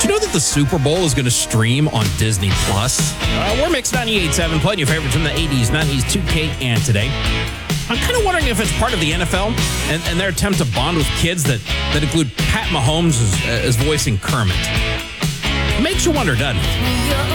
you know that the Super Bowl is going to stream on Disney Plus? We're Mix 98.7, playing your favorites from the 80s, 90s, 2K, and today. I'm kind of wondering if it's part of the NFL and their attempt to bond with kids that include Pat Mahomes as voicing Kermit. Makes you wonder, doesn't it?